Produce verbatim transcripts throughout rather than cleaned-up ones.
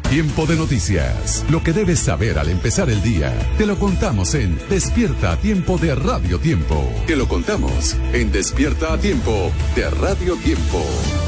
Tiempo de noticias. Lo que debes saber al empezar el día. Te lo contamos en Despierta a Tiempo de Radio Tiempo. Te lo contamos en Despierta a Tiempo de Radio Tiempo.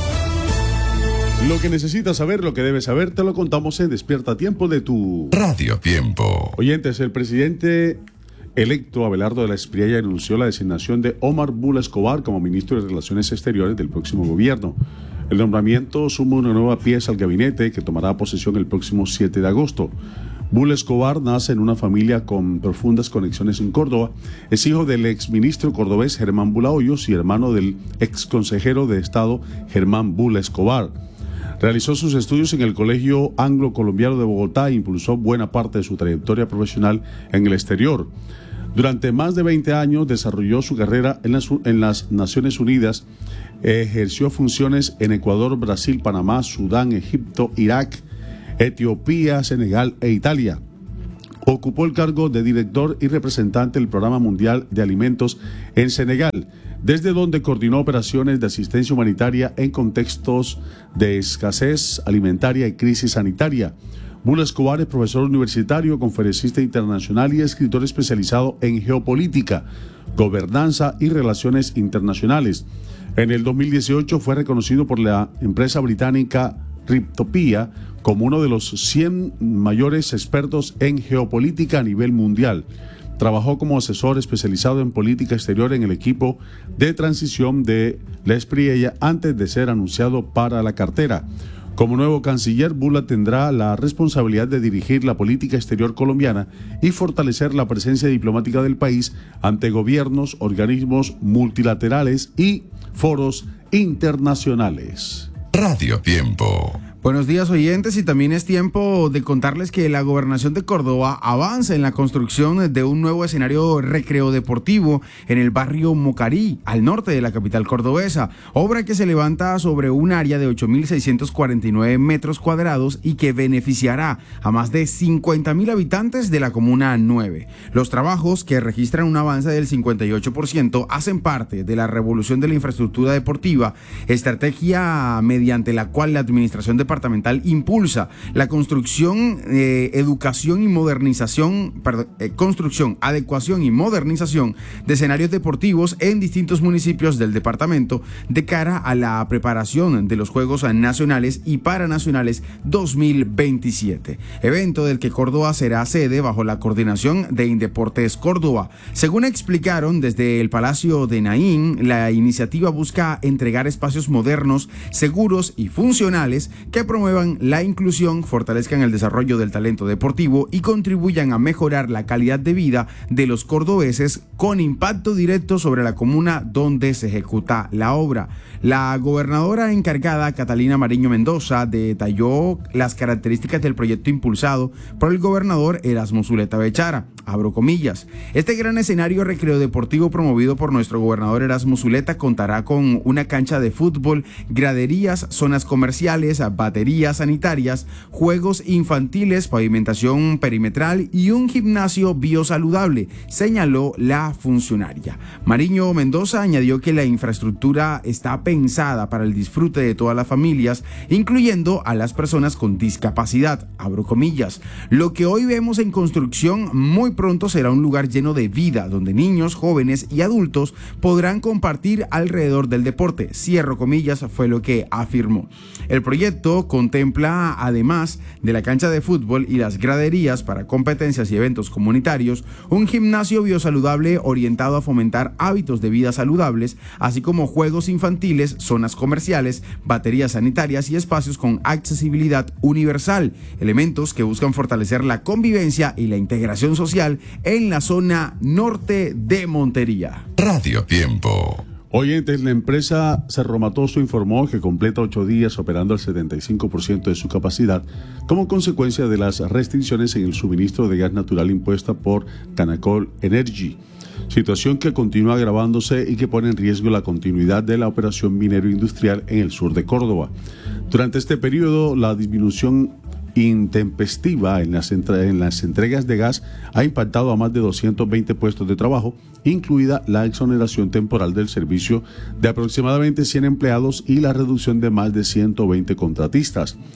Lo que necesitas saber, lo que debes saber, te lo contamos en Despierta a Tiempo de tu Radio Tiempo. Oyentes, el presidente electo Abelardo de la Espriella anunció la designación de Omar Bula Escobar como ministro de Relaciones Exteriores del próximo gobierno. El nombramiento suma una nueva pieza al gabinete que tomará posesión el próximo siete de agosto. Bula Escobar nace en una familia con profundas conexiones en Córdoba. Es hijo del exministro cordobés Germán Bula Hoyos y hermano del exconsejero de Estado Germán Bula Escobar. Realizó sus estudios en el Colegio Anglo-Colombiano de Bogotá e impulsó buena parte de su trayectoria profesional en el exterior. Durante más de veinte años desarrolló su carrera en las, en las Naciones Unidas. Ejerció funciones en Ecuador, Brasil, Panamá, Sudán, Egipto, Irak, Etiopía, Senegal e Italia. Ocupó el cargo de director y representante del Programa Mundial de Alimentos en Senegal, desde donde coordinó operaciones de asistencia humanitaria en contextos de escasez alimentaria y crisis sanitaria. Bula Escobar es profesor universitario, conferencista internacional y escritor especializado en geopolítica, gobernanza y relaciones internacionales. En el dos mil dieciocho fue reconocido por la empresa británica Cryptopia como uno de los cien mayores expertos en geopolítica a nivel mundial. Trabajó como asesor especializado en política exterior en el equipo de transición de la Espriella antes de ser anunciado para la cartera. Como nuevo canciller, Bula tendrá la responsabilidad de dirigir la política exterior colombiana y fortalecer la presencia diplomática del país ante gobiernos, organismos multilaterales y foros internacionales. Radio Tiempo. Buenos días, oyentes, y también es tiempo de contarles que la Gobernación de Córdoba avanza en la construcción de un nuevo escenario recreo deportivo en el barrio Mocarí, al norte de la capital cordobesa, obra que se levanta sobre un área de ocho mil seiscientos cuarenta y nueve metros cuadrados y que beneficiará a más de cincuenta mil habitantes de la Comuna nueve. Los trabajos, que registran un avance del cincuenta y ocho por ciento, hacen parte de la revolución de la infraestructura deportiva, estrategia mediante la cual la Administración de departamental impulsa la construcción, eh, educación y modernización, perdón, eh, construcción, adecuación y modernización de escenarios deportivos en distintos municipios del departamento de cara a la preparación de los Juegos Nacionales y Paranacionales dos mil veintisiete, evento del que Córdoba será sede bajo la coordinación de Indeportes Córdoba. Según explicaron desde el Palacio de Naín, la iniciativa busca entregar espacios modernos, seguros y funcionales que promuevan la inclusión, fortalezcan el desarrollo del talento deportivo y contribuyan a mejorar la calidad de vida de los cordobeses con impacto directo sobre la comuna donde se ejecuta la obra. La gobernadora encargada, Catalina Mariño Mendoza, detalló las características del proyecto impulsado por el gobernador Erasmo Zuleta Bechara. Abro comillas. Este gran escenario recreo deportivo promovido por nuestro gobernador Erasmo Zuleta contará con una cancha de fútbol, graderías, zonas comerciales, baterías sanitarias, juegos infantiles, pavimentación perimetral y un gimnasio biosaludable, señaló la funcionaria. Mariño Mendoza añadió que la infraestructura está pensada para el disfrute de todas las familias, incluyendo a las personas con discapacidad. Abro comillas. Lo que hoy vemos en construcción muy pronto será un lugar lleno de vida, donde niños, jóvenes y adultos podrán compartir alrededor del deporte. Cierro comillas, fue lo que afirmó. El proyecto contempla, además de la cancha de fútbol y las graderías para competencias y eventos comunitarios, un gimnasio biosaludable orientado a fomentar hábitos de vida saludables, así como juegos infantiles, zonas comerciales, baterías sanitarias y espacios con accesibilidad universal, elementos que buscan fortalecer la convivencia y la integración social en la zona norte de Montería. Radio Tiempo. Oyentes, la empresa Cerro Matoso informó que completa ocho días operando al setenta y cinco por ciento de su capacidad como consecuencia de las restricciones en el suministro de gas natural impuesta por Canacol Energy, situación que continúa agravándose y que pone en riesgo la continuidad de la operación minero-industrial en el sur de Córdoba. Durante este periodo, la disminución intempestiva en las, entre, en las entregas de gas ha impactado a más de doscientos veinte puestos de trabajo, incluida la exoneración temporal del servicio de aproximadamente cien empleados y la reducción de más de ciento veinte contratistas.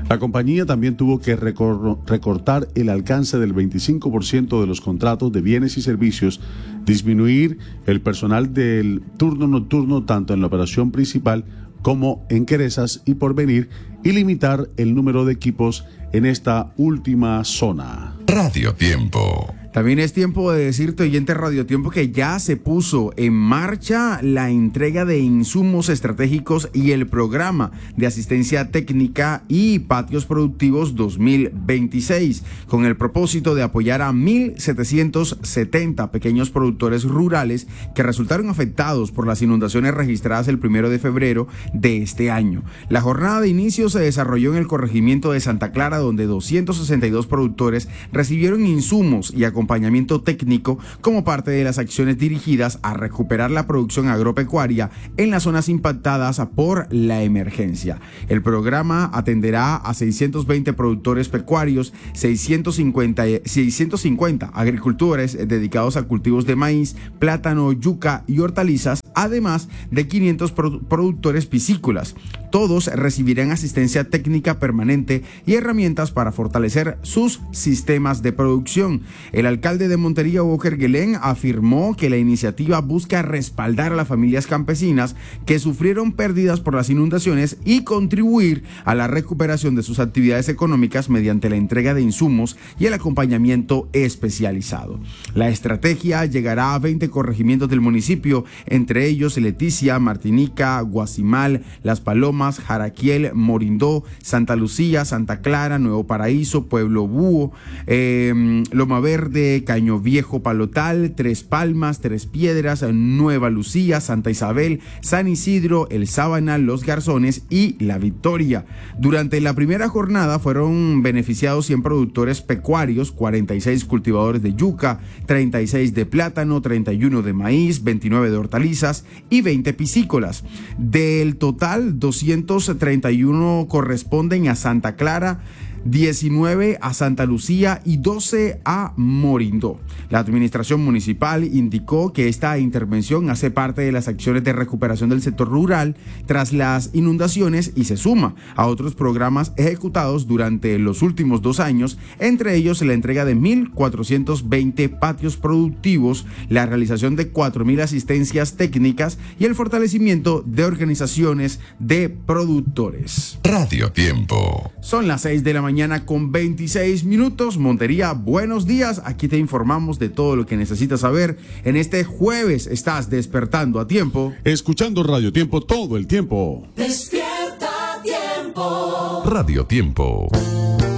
La compañía también tuvo que recor- recortar el alcance del veinticinco por ciento de los contratos de bienes y servicios, disminuir el personal del turno nocturno tanto en la operación principal como en Querezas y Porvenir y limitar el número de equipos en esta última zona. Radio Tiempo. También es tiempo de decirte, oyente Radio Tiempo, que ya se puso en marcha la entrega de insumos estratégicos y el programa de asistencia técnica y patios productivos dos mil veintiséis, con el propósito de apoyar a mil setecientos setenta pequeños productores rurales que resultaron afectados por las inundaciones registradas el primero de febrero de este año. La jornada de inicio se desarrolló en el corregimiento de Santa Clara, donde doscientos sesenta y dos productores recibieron insumos y acompañamiento técnico como parte de las acciones dirigidas a recuperar la producción agropecuaria en las zonas impactadas por la emergencia. El programa atenderá a seiscientos veinte productores pecuarios, seiscientos cincuenta, seiscientos cincuenta agricultores dedicados a cultivos de maíz, plátano, yuca y hortalizas, además de quinientos produ- productores piscícolas. Todos recibirán asistencia técnica permanente y herramientas para fortalecer sus sistemas de producción. El alcalde de Montería, Hugo Kerguelen, afirmó que la iniciativa busca respaldar a las familias campesinas que sufrieron pérdidas por las inundaciones y contribuir a la recuperación de sus actividades económicas mediante la entrega de insumos y el acompañamiento especializado. La estrategia llegará a veinte corregimientos del municipio, entre ellos Leticia, Martinica, Guasimal, Las Palomas, Jaraquiel, Morindó, Santa Lucía, Santa Clara, Nuevo Paraíso, Pueblo Búho, eh, Loma Verde, Caño Viejo, Palotal, Tres Palmas, Tres Piedras, Nueva Lucía, Santa Isabel, San Isidro, El Sábana, Los Garzones y La Victoria. Durante la primera jornada fueron beneficiados cien productores pecuarios, cuarenta y seis cultivadores de yuca, treinta y seis de plátano, treinta y uno de maíz, veintinueve de hortalizas y veinte piscícolas. Del total, doscientos treinta y uno corresponden a Santa Clara, diecinueve a Santa Lucía y doce a Morindó. La administración municipal indicó que esta intervención hace parte de las acciones de recuperación del sector rural tras las inundaciones y se suma a otros programas ejecutados durante los últimos dos años, entre ellos la entrega de mil cuatrocientos veinte patios productivos, la realización de cuatro mil asistencias técnicas y el fortalecimiento de organizaciones de productores. Radio Tiempo. Son las seis de la mañana. Mañana con veintiséis minutos. Montería, buenos días. Aquí te informamos de todo lo que necesitas saber. En este jueves estás despertando a tiempo. Escuchando Radio Tiempo todo el tiempo. Despierta a tiempo. Radio Tiempo.